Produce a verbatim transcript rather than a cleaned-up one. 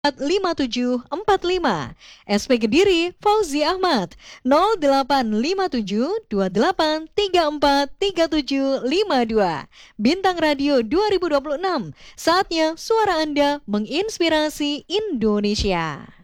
lima tujuh empat lima. S P Kediri Fauzi Ahmad nol delapan lima tujuh dua delapan tiga empat tiga tujuh lima dua. Bintang Radio dua ribu dua puluh enam. Saatnya suara Anda menginspirasi Indonesia.